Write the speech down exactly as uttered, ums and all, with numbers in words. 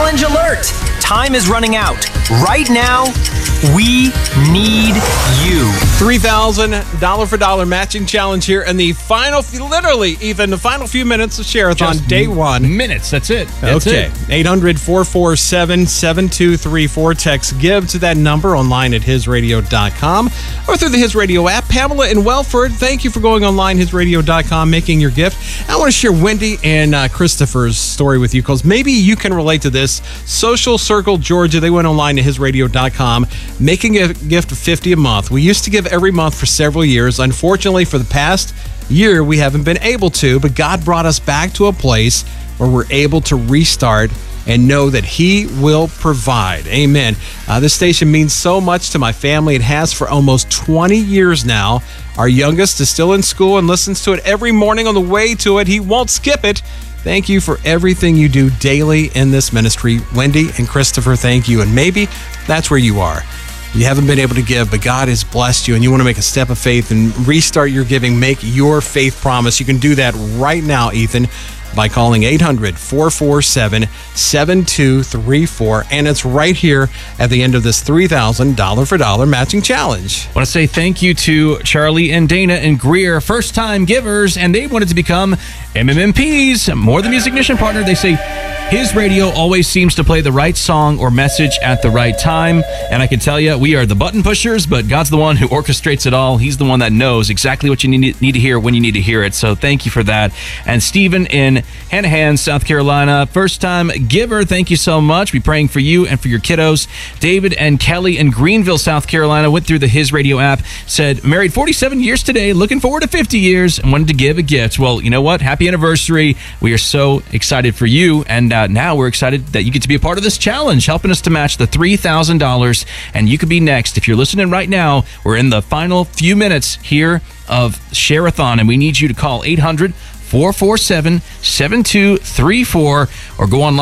Challenge alert! Time is running out. Right now, we need you. three thousand dollars for dollar matching challenge here in the final, literally even the final few minutes of Share-a-thon, Just day one. Minutes, that's it. That's okay. it. eight hundred, four four seven, seven two three four. Text GIVE to that number online at his radio dot com or through the His Radio app. Pamela in Welford, thank you for going online, his radio dot com, making your gift. I want to share Wendy and uh, Christopher's story with you because maybe you can relate to this. Social Circle, Georgia, they went online to his radio dot com, making a gift of fifty dollars a month. We used to give every month for several years. Unfortunately, for the past year, we haven't been able to, but God brought us back to a place where we're able to restart and know that He will provide. Amen. Uh, this station means so much to my family. It has for almost twenty years now. Our youngest is still in school and listens to it every morning on the way to it. He won't skip it. Thank you for everything you do daily in this ministry. Wendy and Christopher, thank you. And maybe that's where you are. You haven't been able to give, but God has blessed you, and you want to make a step of faith and restart your giving. Make your faith promise. You can do that right now, Ethan, by calling eight hundred, four four seven, seven two three four. And it's right here at the end of this three thousand dollars for dollar matching challenge. I want to say thank you to Charlie and Dana and Greer, first-time givers, and they wanted to become M M M Ps, More Than Music Mission Partner. They say, His Radio always seems to play the right song or message at the right time. And I can tell you, we are the button pushers, but God's the one who orchestrates it all. He's the one that knows exactly what you need, need to hear when you need to hear it. So thank you for that. And Stephen in Hanahan, South Carolina, first-time giver, thank you so much. We're praying for you and for your kiddos. David and Kelly in Greenville, South Carolina, went through the His Radio app, said, married forty-seven years today, looking forward to fifty years, and wanted to give a gift. Well, you know what? Happy anniversary. We are so excited for you, and uh, now we're excited that you get to be a part of this challenge, helping us to match the three thousand dollars, and you could be next. If you're listening right now, we're in the final few minutes here of Share-a-thon, and we need you to call eight hundred, four four seven, seven two three four or go online